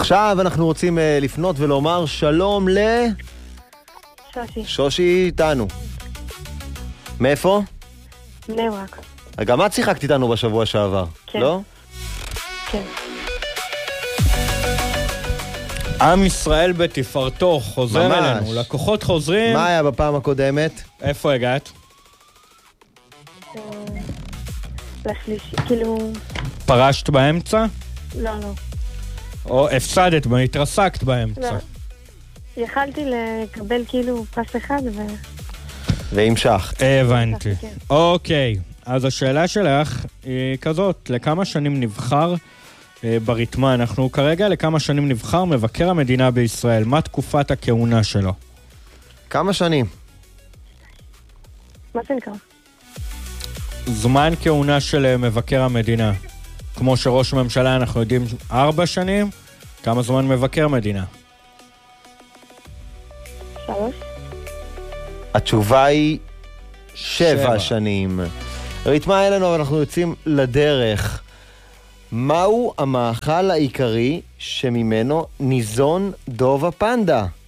עכשיו אנחנו רוצים לפנות ולומר שלום שושי. שושי איתנו. מאיפה? בני ברק. גם את שיחקת איתנו בשבוע שעבר, כן. לא? כן. עם ישראל בתפארתו חוזר ממש. אלינו, לקוחות חוזרים. מה היה בפעם הקודמת? איפה הגעת? לשלישי, כאילו... פרשת באמצע? לא. או הפסדת, התרסקת באמצע? לא. יכלתי לקבל כאילו פס אחד והמשכת. הבנתי. כן. אוקיי, אז השאלה שלך היא כזאת, לכמה שנים נבחר בריתמה? אנחנו כרגע לכמה שנים נבחר מבקר המדינה בישראל. מה תקופת הכהונה שלו? כמה שנים? מה זה נקרא? זמן כהונה של מבקר המדינה. כמו שראש הממשלה אנחנו יודעים 4 שנים, כמה זמן מבקר מדינה? 3. התשובה היא 7 שנים. ריתמה אלינו, ואנחנו יוצאים לדרך. מהו המאכל העיקרי שממנו ניזון דוב הפנדה?